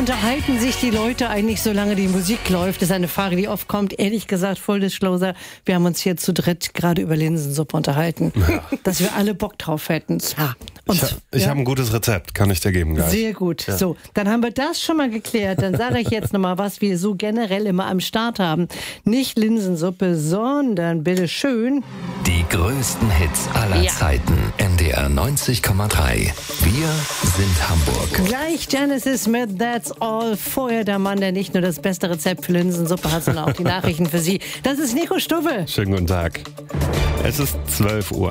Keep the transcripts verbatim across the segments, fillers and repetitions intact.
unterhalten sich die Leute eigentlich, solange die Musik läuft? Das ist eine Frage, die oft kommt. Ehrlich gesagt, voll Disclosure, wir haben uns hier zu dritt gerade über Linsensuppe unterhalten. Ja. Dass wir alle Bock drauf hätten. Ja. Und, ich ha- ich ja? habe ein gutes Rezept, kann ich dir geben gleich. Sehr gut. Ja. So, dann haben wir das schon mal geklärt. Dann sage ich jetzt nochmal, was wir so generell immer am Start haben. Nicht Linsensuppe, sondern bitteschön. Die größten Hits aller ja. Zeiten. N D R neunzig Komma drei. Wir sind Hamburg. Gleich Genesis mit That's All. Vorher der Mann, der nicht nur das beste Rezept für Linsensuppe hat, sondern auch die Nachrichten für Sie. Das ist Nico Stubbe. Schönen guten Tag. Es ist zwölf Uhr.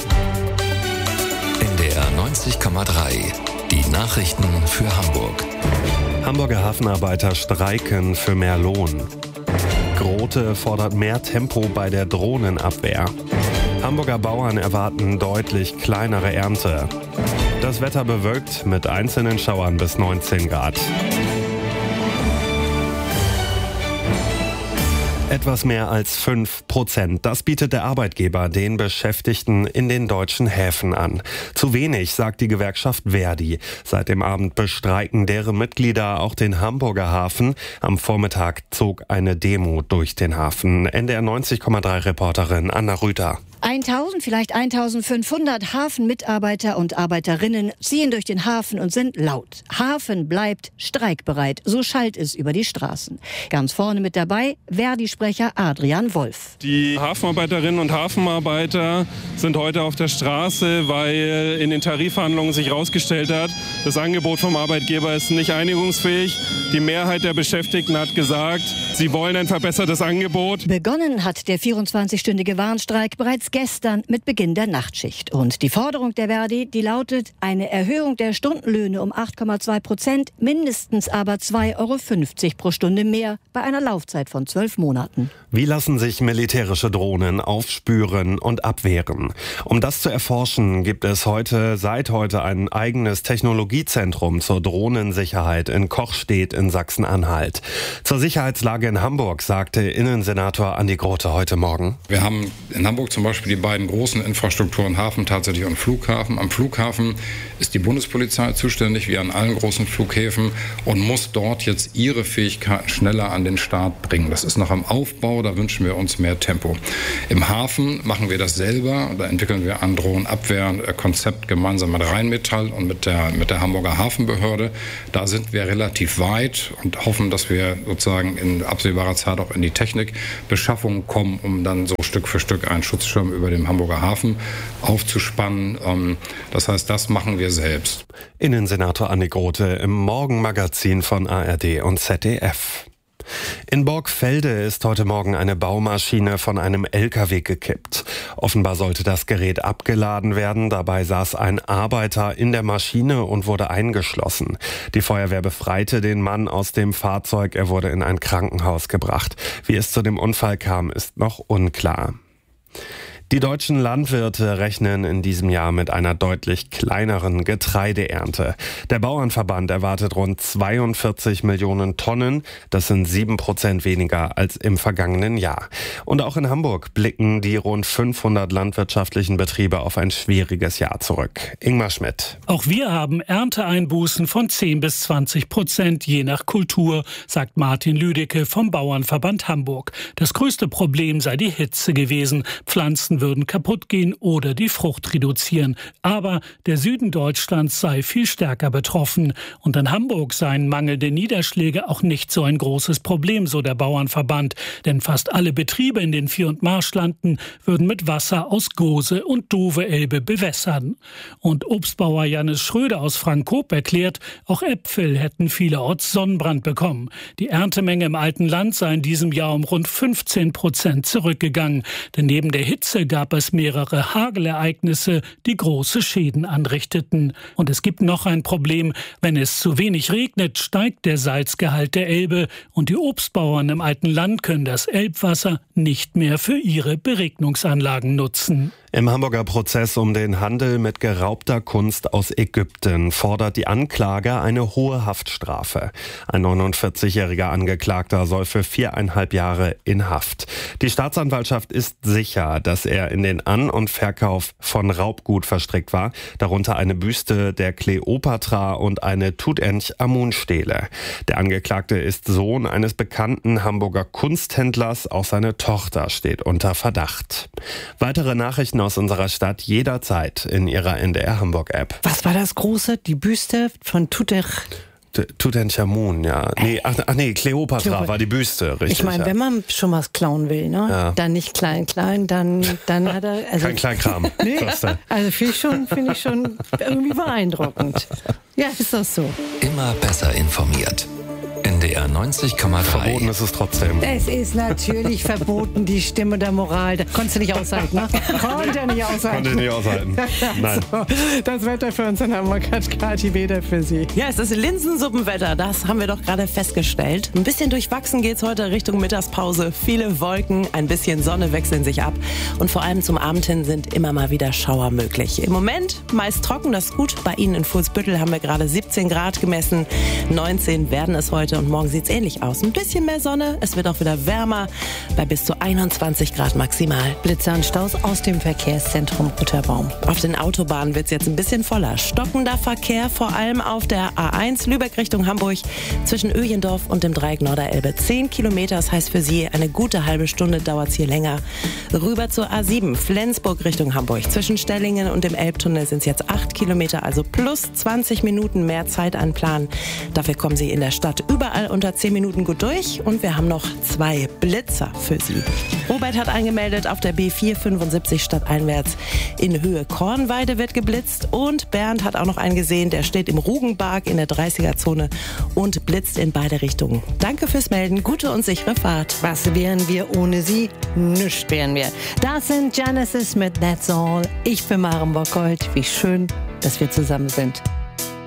N D R neunzig Komma drei. Die Nachrichten für Hamburg. Hamburger Hafenarbeiter streiken für mehr Lohn. Grote fordert mehr Tempo bei der Drohnenabwehr. Hamburger Bauern erwarten deutlich kleinere Ernte. Das Wetter bewölkt mit einzelnen Schauern bis neunzehn Grad. Etwas mehr als fünf Prozent. Das bietet der Arbeitgeber den Beschäftigten in den deutschen Häfen an. Zu wenig, sagt die Gewerkschaft Verdi. Seit dem Abend bestreiken deren Mitglieder auch den Hamburger Hafen. Am Vormittag zog eine Demo durch den Hafen. N D R neunzig Komma drei Reporterin Anna Rüther. eintausend, vielleicht eintausendfünfhundert Hafenmitarbeiter und Arbeiterinnen ziehen durch den Hafen und sind laut. Hafen bleibt streikbereit, so schallt es über die Straßen. Ganz vorne mit dabei Verdi-Sprecher Adrian Wolf. Die Hafenarbeiterinnen und Hafenarbeiter sind heute auf der Straße, weil in den Tarifverhandlungen sich herausgestellt hat, das Angebot vom Arbeitgeber ist nicht einigungsfähig. Die Mehrheit der Beschäftigten hat gesagt, sie wollen ein verbessertes Angebot. Begonnen hat der vierundzwanzigstündige Warnstreik bereits gestern mit Beginn der Nachtschicht. Und die Forderung der Verdi, die lautet eine Erhöhung der Stundenlöhne um acht Komma zwei Prozent, mindestens aber zwei Euro fünfzig pro Stunde mehr bei einer Laufzeit von zwölf Monaten. Wie lassen sich militärische Drohnen aufspüren und abwehren? Um das zu erforschen, gibt es heute seit heute ein eigenes Technologiezentrum zur Drohnensicherheit in Kochstedt in Sachsen-Anhalt. Zur Sicherheitslage in Hamburg sagte Innensenator Andi Grote heute Morgen. Wir haben in Hamburg zum Beispiel die beiden großen Infrastrukturen Hafen tatsächlich und Flughafen. Am Flughafen ist die Bundespolizei zuständig, wie an allen großen Flughäfen, und muss dort jetzt ihre Fähigkeiten schneller an den Start bringen. Das ist noch am Aufbau, da wünschen wir uns mehr Tempo. Im Hafen machen wir das selber, da entwickeln wir ein Drohnenabwehrkonzept gemeinsam mit Rheinmetall und mit der, mit der Hamburger Hafenbehörde. Da sind wir relativ weit und hoffen, dass wir sozusagen in absehbarer Zeit auch in die Technikbeschaffung kommen, um dann so Stück für Stück einen Schutzschirm über dem Hamburger Hafen aufzuspannen. Das heißt, das machen wir selbst. Innensenator Andi Grote im Morgenmagazin von A R D und Z D F. In Borgfelde ist heute Morgen eine Baumaschine von einem L K W gekippt. Offenbar sollte das Gerät abgeladen werden. Dabei saß ein Arbeiter in der Maschine und wurde eingeschlossen. Die Feuerwehr befreite den Mann aus dem Fahrzeug. Er wurde in ein Krankenhaus gebracht. Wie es zu dem Unfall kam, ist noch unklar. Die deutschen Landwirte rechnen in diesem Jahr mit einer deutlich kleineren Getreideernte. Der Bauernverband erwartet rund zweiundvierzig Millionen Tonnen. Das sind sieben Prozent weniger als im vergangenen Jahr. Und auch in Hamburg blicken die rund fünfhundert landwirtschaftlichen Betriebe auf ein schwieriges Jahr zurück. Ingmar Schmidt. Auch wir haben Ernteeinbußen von zehn bis zwanzig Prozent je nach Kultur, sagt Martin Lüdecke vom Bauernverband Hamburg. Das größte Problem sei die Hitze gewesen. Pflanzen würden kaputt gehen oder die Frucht reduzieren. Aber der Süden Deutschlands sei viel stärker betroffen. Und in Hamburg seien mangelnde Niederschläge auch nicht so ein großes Problem, so der Bauernverband. Denn fast alle Betriebe in den Vier- und Marschlanden würden mit Wasser aus Gose und Dove-Elbe bewässern. Und Obstbauer Jannis Schröder aus Frankop erklärt, auch Äpfel hätten vielerorts Sonnenbrand bekommen. Die Erntemenge im alten Land sei in diesem Jahr um rund fünfzehn Prozent zurückgegangen. Denn neben der Hitze gab es mehrere Hagelereignisse, die große Schäden anrichteten. Und es gibt noch ein Problem. Wenn es zu wenig regnet, steigt der Salzgehalt der Elbe und die Obstbauern im alten Land können das Elbwasser nicht mehr für ihre Beregnungsanlagen nutzen. Im Hamburger Prozess um den Handel mit geraubter Kunst aus Ägypten fordert die Anklage eine hohe Haftstrafe. Ein neunundvierzigjähriger Angeklagter soll für viereinhalb Jahre in Haft. Die Staatsanwaltschaft ist sicher, dass er in den An- und Verkauf von Raubgut verstrickt war, darunter eine Büste der Kleopatra und eine Tutanchamun-Stele. Der Angeklagte ist Sohn eines bekannten Hamburger Kunsthändlers, auch seine Tochter steht unter Verdacht. Weitere Nachrichten aus unserer Stadt jederzeit in Ihrer N D R Hamburg App. Was war das Große? Die Büste von Tutech... Tutanchamun, ja. Nee, ach, ach nee, Kleopatra Kleopatra war die Büste, richtig. Ich meine, ja. wenn man schon was klauen will, ne? Ja. Dann nicht klein, klein, dann, dann hat er... Also, kein Kleinkram. Nee, also finde ich schon, finde ich schon irgendwie beeindruckend. Ja, ist das so. Immer besser informiert. N D R neunzig Komma drei. Verboten ist es trotzdem. Es ist natürlich verboten, die Stimme der Moral. Das konntest du nicht aushalten, ne? Konnte er nicht aushalten. Konnte nicht aushalten. Nein. So, das Wetter für uns in Hamburg hat Kathi Weder für Sie. Ja, es ist Linsensuppenwetter, das haben wir doch gerade festgestellt. Ein bisschen durchwachsen geht's heute Richtung Mittagspause. Viele Wolken, ein bisschen Sonne wechseln sich ab. Und vor allem zum Abend hin sind immer mal wieder Schauer möglich. Im Moment meist trocken, das ist gut. Bei Ihnen in Fuhlsbüttel haben wir gerade siebzehn Grad gemessen. neunzehn werden es heute. Und morgen sieht es ähnlich aus. Ein bisschen mehr Sonne, es wird auch wieder wärmer, bei bis zu einundzwanzig Grad maximal. Blitzer und Staus aus dem Verkehrszentrum Rutterbaum. Auf den Autobahnen wird es jetzt ein bisschen voller. Stockender Verkehr, vor allem auf der A eins Lübeck Richtung Hamburg zwischen Öjendorf und dem Dreieck Norderelbe. Zehn Kilometer, das heißt für Sie eine gute halbe Stunde dauert es hier länger. Rüber zur A sieben Flensburg Richtung Hamburg. Zwischen Stellingen und dem Elbtunnel sind es jetzt acht Kilometer, also plus zwanzig Minuten mehr Zeit einplanen. Dafür kommen Sie in der Stadt überall unter zehn Minuten gut durch und wir haben noch zwei Blitzer für Sie. Robert hat angemeldet, auf der B vier fünfundsiebzig stadteinwärts in Höhe Kornweide wird geblitzt und Bernd hat auch noch einen gesehen, der steht im Rugenbark in der dreißiger-Zone und blitzt in beide Richtungen. Danke fürs Melden, gute und sichere Fahrt. Was wären wir ohne Sie? Nichts wären wir. Das sind Genesis mit That's All. Ich bin Maren Bockholt. Wie schön, dass wir zusammen sind.